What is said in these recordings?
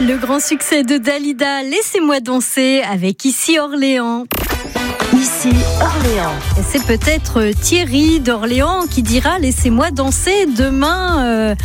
Le grand succès de Dalida, Laissez-moi danser avec Ici Orléans. Ici Orléans. Et c'est peut-être Thierry d'Orléans qui dira Laissez-moi danser demain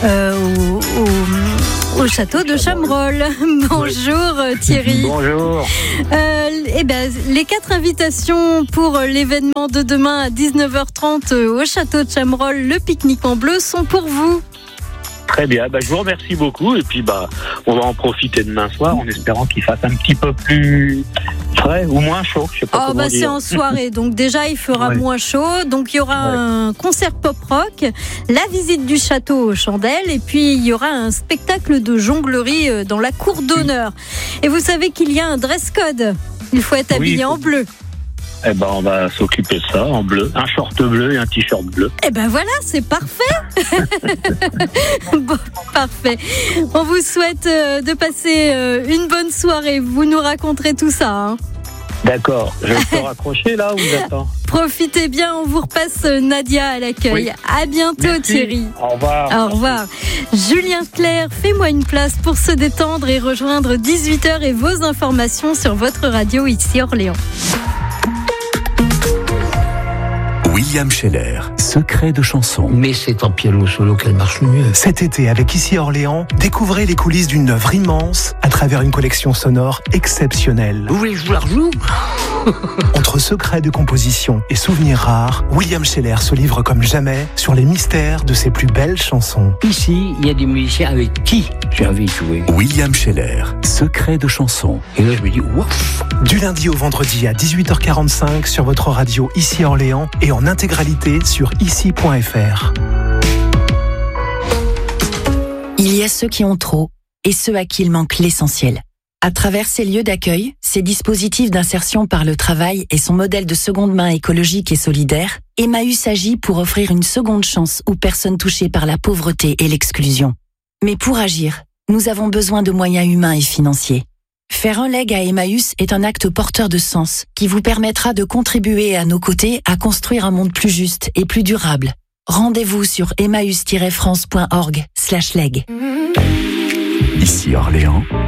au château de Chamerolles. Bonjour Thierry. Bonjour. Les 4 invitations pour l'événement de demain à 19h30 au château de Chamerolles, le pique-nique en bleu, sont pour vous. Très bien, je vous remercie beaucoup et puis on va en profiter demain soir en espérant qu'il fasse un petit peu plus frais ou moins chaud, je sais pas comment dire. C'est en soirée, donc déjà il fera moins chaud, donc il y aura un concert pop-rock, la visite du château aux chandelles et puis il y aura un spectacle de jonglerie dans la cour d'honneur. Et vous savez qu'il y a un dress code, il faut être habillé en bleu. On va s'occuper de ça en bleu, un short bleu et un t-shirt bleu. Voilà, c'est parfait. Bon, parfait. On vous souhaite de passer une bonne soirée. Vous nous raconterez tout ça. Hein. D'accord. Je peux raccrocher là ou j'attends ? Profitez bien, on vous repasse Nadia à l'accueil. À bientôt. Merci. Thierry. Au revoir. Au revoir. Julien Clerc, fais-moi une place pour se détendre et rejoindre 18h et vos informations sur votre radio Ici Orléans. William Scheller, secret de chanson. Mais c'est en piano solo qu'elle marche le mieux. Cet été, avec Ici Orléans, découvrez les coulisses d'une œuvre immense à travers une collection sonore exceptionnelle. Vous voulez que je vous la rejoue ? Entre secrets de composition et souvenirs rares, William Scheller se livre comme jamais sur les mystères de ses plus belles chansons. Ici, il y a des musiciens avec qui j'ai envie de jouer. William Scheller, secret de chanson. Et là, je me dis, ouf ! Du lundi au vendredi à 18h45 sur votre radio Ici Orléans et en intégralité sur ici.fr. Il y a ceux qui ont trop et ceux à qui il manque l'essentiel. À travers ces lieux d'accueil, ces dispositifs d'insertion par le travail et son modèle de seconde main écologique et solidaire, Emmaüs agit pour offrir une seconde chance aux personnes touchées par la pauvreté et l'exclusion. Mais pour agir, nous avons besoin de moyens humains et financiers. Faire un leg à Emmaüs est un acte porteur de sens qui vous permettra de contribuer à nos côtés à construire un monde plus juste et plus durable. Rendez-vous sur emmaüs-france.org/leg. Ici Orléans.